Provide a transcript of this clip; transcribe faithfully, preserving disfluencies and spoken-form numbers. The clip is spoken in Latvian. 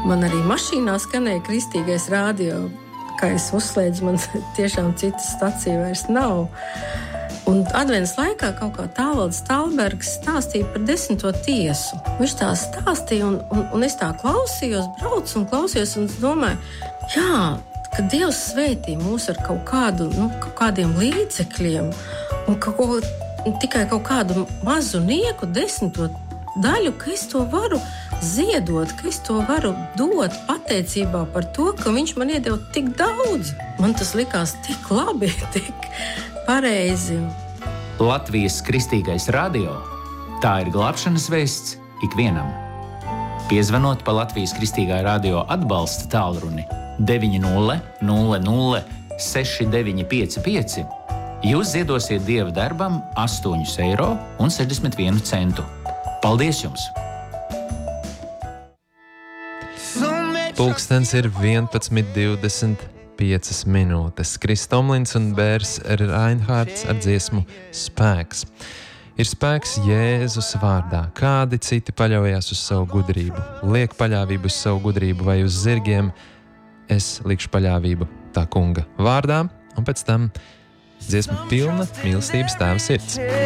Man arī mašīnā skanēja kristīgais radio. Kā es uzslēdzu, man tiešām citas stacija vairs nav. Un adventas laikā kaut kā Tālvalds Talbergs stāstīja par desmito tiesu. Viņš tā stāstīja, un, un, un es tā klausījos, braucu un klausījos, un domāju, jā, ka Dievs svētī mūs ar kaut kādu, nu, kaut kādiem līdzekļiem, un kaut ko, tikai kaut kādu mazu nieku desmito daļu, ka es to varu ziedot, ka es to varu dot pateicībā par to, ka viņš man iedeva tik daudz. Man tas likās tik labi, tik pareizi. Latvijas Kristīgais radio. Tā ir glābšanas vēsts ikvienam. Piezvanot pa Latvijas Kristīgā radio atbalsta tālruni deviņi nulle nulle nulle seši deviņi pieci pieci, jūs ziedosiet Dieva darbam astoņus eiro un sešdesmit vienu centu. Paldies jums! Pulkstens ir vienpadsmit divdesmit piecas minūtes. Kris Tomlins un Bērs Reinhārds ar dziesmu Spēks. Ir spēks Jēzus vārdā. Kādi citi paļaujās uz savu gudrību? Liek paļāvību uz savu gudrību vai uz zirgiem? Es likšu paļāvību tā kunga vārdā, un pēc tam dziesma pilna mīlestības tēva sirds.